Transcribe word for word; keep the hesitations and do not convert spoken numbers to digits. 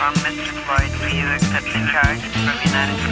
from Mister Floyd. Do you accept the charge from United States?